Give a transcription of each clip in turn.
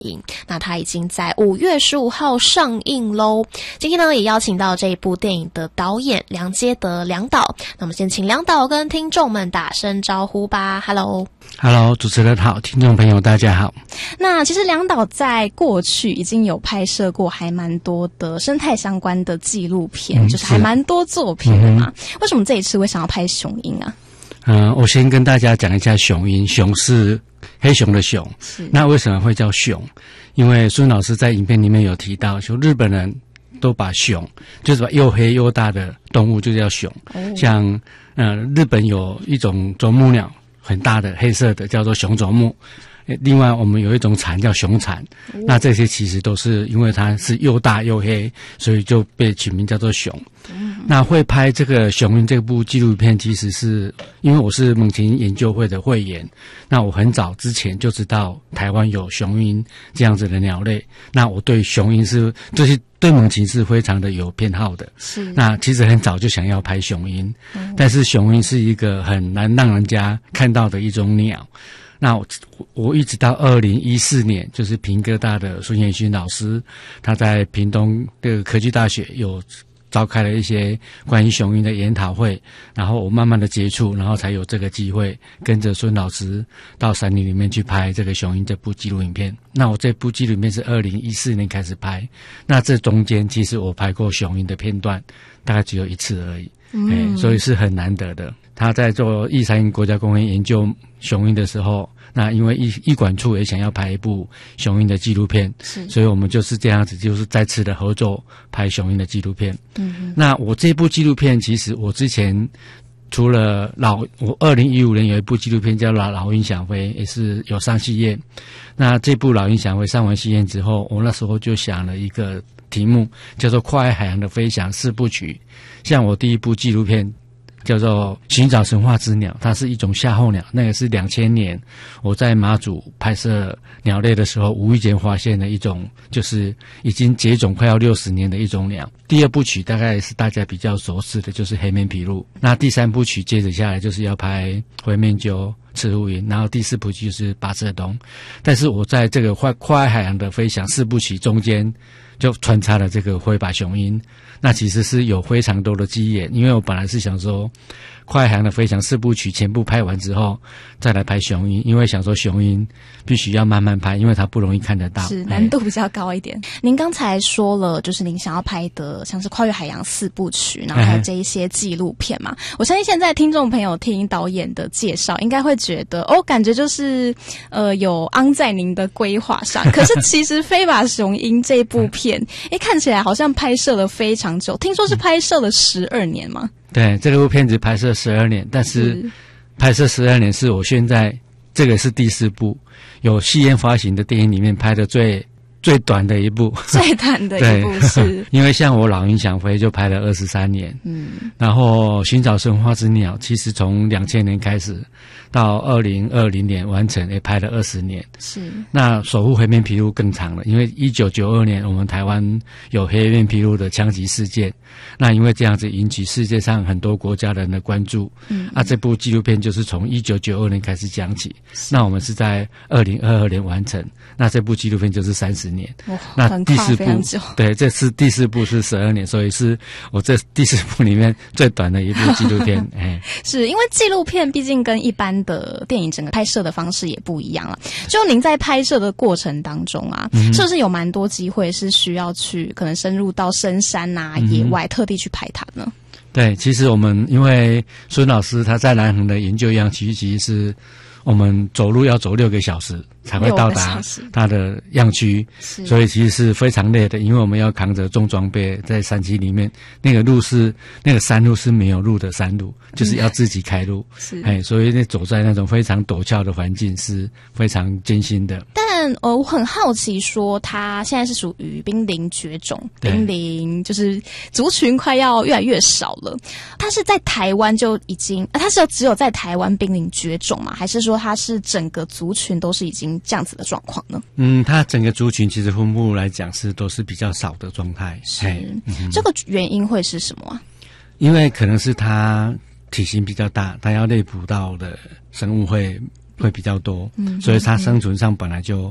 音》，那它已经在5月15号上映咯。今天呢也邀请到这一部电影的导演梁阶德梁导，那我们先请梁导跟听众们打声招呼吧。 Hello， 主持人好，听众朋友大家好。 那其实梁导在过去已经有拍摄过还蛮多的生态相关的纪录片，就是还蛮多作品的嘛。为什么这一次会想要拍雄鹰啊？ 我先跟大家讲一下雄鹰，雄是黑熊的熊。那为什么会叫熊？因为孙老师在影片里面有提到，就日本人都把熊，就是把又黑又大的动物就叫熊。像日本有一种啄木鸟，很大的黑色的叫做熊啄木。另外我们有一种蝉叫熊蝉，那这些其实都是因为它是又大又黑，所以就被取名叫做熊。那会拍这个雄鹰这部纪录片，其实是因为我是猛禽研究会的会员，那我很早之前就知道台湾有雄鹰这样子的鸟类，那我对雄鹰就是对猛禽是非常的有偏好的。那其实很早就想要拍雄鹰，但是雄鹰是一个很难让人家看到的一种鸟。那我一直到2014年，就是屏科大的孙彦勋老师，他在屏东的科技大学有召开了一些关于雄鹰的研讨会，然后我慢慢的接触，然后才有这个机会跟着孙老师到山林里面去拍这个雄鹰这部纪录影片。那我这部纪录影片是2014年开始拍，那这中间其实我拍过雄鹰的片段，大概只有1次而已。所以是很难得的。他在做义山国家公园研究雄鹰的时候，那因为医管处也想要拍一部雄鹰的纪录片，所以我们就是这样子，就是再次的合作拍雄鹰的纪录片。那我这部纪录片，其实我之前除了我2015年有一部纪录片叫老鹰想飞，也是有上戏院。那这部老鹰想飞上完戏院之后，我那时候就想了一个题目，叫做跨越海洋的飞翔4部曲。像我第一部纪录片叫做寻找神话之鸟，它是一种夏候鸟，那个是2000年我在马祖拍摄鸟类的时候无意间发现的一种，就是已经绝种快要60年的一种鸟。第2部曲大概是大家比较熟悉的，就是黑面琵鹭。那第3部曲接着下来就是要拍灰面鸠、赤腹鹰，然后第4部曲就是八色鸫。但是我在这个跨越海洋的飞翔4部曲中间就穿插了这个灰靶雄鹰，那其实是有非常多的机缘，因为我本来是想说跨越海洋的飞翔4部曲全部拍完之后再来拍雄鹰，因为想说雄鹰必须要慢慢拍，因为它不容易看得到， 是难度比较高一点。您刚才说了，就是您想要拍的像是跨越海洋4部曲，然后还有这一些纪录片嘛，我相信现在听众朋友听导演的介绍应该会觉得感觉就是有昂在您的规划上。可是其实飞靶雄鹰这部片看起来好像拍摄了非常久，听说是拍摄了12年吗？ 对，这部片子拍摄12年，但是拍摄12年是我现在这个是第4部有戏院发行的电影里面拍的最短的一部， 最短的一部是因为像我老鹰想飞就拍了23年，然后寻找神话之鸟其实从2000年开始到2020年完成，也拍了20年。那守护黑面琵鹭更长了，因为1992年我们台湾有黑面琵鹭的枪击事件，那因为这样子引起世界上很多国家人的关注。这部纪录片就是从1992年开始讲起，那我们是在2022年完成，那这部纪录片就是30年。那第4部，对，这次第4部是12年，所以是我这第4部里面最短的一部纪录片。 是因为纪录片毕竟跟一般的电影整个拍摄的方式也不一样了。就您在拍摄的过程当中啊，是不是有蛮多机会是需要去可能深入到深山啊、野外特地去拍它呢？ 对，其实我们因为孙老师他在南横的研究样区，其实是我们走路要走6个小时才会到达它的样区，所以其实是非常累的，因为我们要扛着重装备在山区里面，那个山路是没有路的山路，就是要自己开路，所以走在那种非常陡峭的环境是非常艰辛的。 但我很好奇说它现在是属于濒临绝种，濒临就是族群快要越来越少了，它是在台湾就已经它是只有在台湾濒临绝种吗？还是说它是整个族群都是已经这样子的状况呢？ 它整个族群其实分布来讲都是比较少的状态。 这个原因会是什么啊？ 因为可能是它体型比较大，它要类捕到的生物会比较多，所以它生存上本来就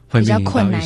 会比较困难